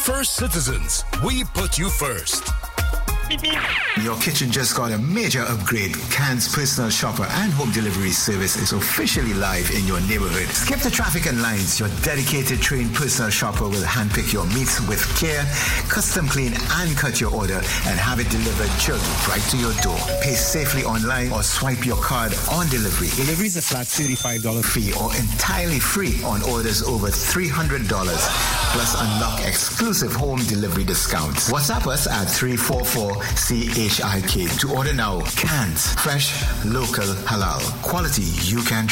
First Citizens. We put you first. Your kitchen just got a major upgrade. Can's personal shopper and home delivery service is officially live in your neighborhood. Skip the traffic and lines. Your dedicated trained personal shopper will handpick your meats with care, custom clean and cut your order, and have it delivered chilled right to your door. Pay safely online or swipe your card on delivery. Delivery is a flat $35 fee or entirely free on orders over $300. Plus unlock exclusive home delivery discounts. WhatsApp us at 344-CHIK to order now. Cans, fresh, local, halal. Quality you can trust.